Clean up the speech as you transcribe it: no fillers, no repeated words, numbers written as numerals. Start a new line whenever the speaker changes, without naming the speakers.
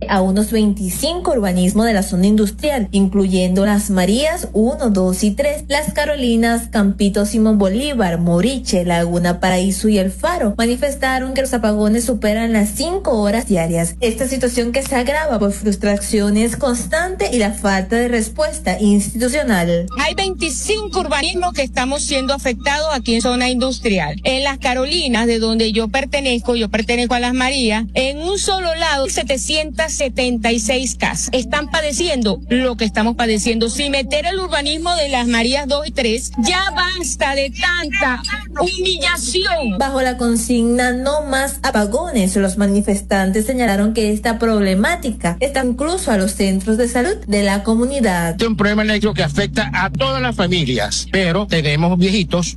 a unos 25 urbanismos de la zona industrial, incluyendo Las Marías 1, 2 y 3, Las Carolinas, Campito Simón Bolívar, Moriche, Laguna Paraíso y El Faro. Manifestaron que los apagones superan las 5 horas diarias. Esta situación que se agrava por frustraciones constantes y la falta de respuesta institucional.
Hay 25 urbanismos que estamos siendo afectados aquí en zona industrial. En Las Carolinas, de donde yo pertenezco a Las Marías, en un solo lado 776 casas están padeciendo lo que estamos padeciendo. Sin meter el urbanismo de Las Marías 2 y 3, ya basta de tanta humillación.
Bajo la consigna "No más apagones", los manifestantes señalaron que esta problemática está incluso a los centros de salud de la comunidad.
Es un problema eléctrico que afecta a todas las familias, pero tenemos viejitos